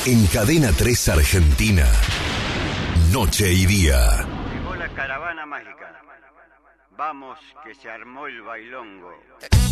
En Cadena 3 Argentina, noche y día. Llegó la caravana mágica. Vamos, que se armó el bailongo.